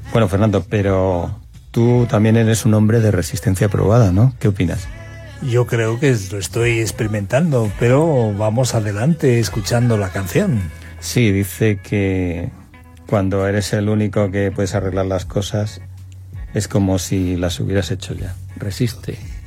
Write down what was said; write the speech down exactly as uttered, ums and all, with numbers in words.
Bueno, Fernando, pero tú también eres un hombre de resistencia probada, ¿no? ¿Qué opinas? Yo creo que lo estoy experimentando, pero vamos adelante escuchando la canción. Sí, dice que cuando eres el único que puedes arreglar las cosas, es como si las hubieras hecho ya. Resiste.